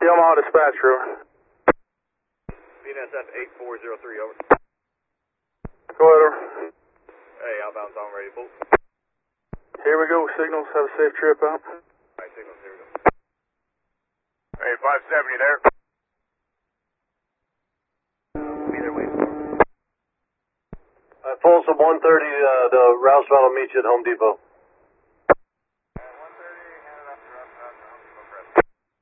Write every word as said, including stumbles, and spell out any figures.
Yamaha dispatch room. B N S F eight four zero three, over. Go ahead, over. Hey, outbound's on ready, full. Here we go, signals. Have a safe trip out. Alright, signals, here we go. Hey, five seventy there. Be there waiting. Alright, Folsom one thirty, uh, the Rouseville will meet you at Home Depot.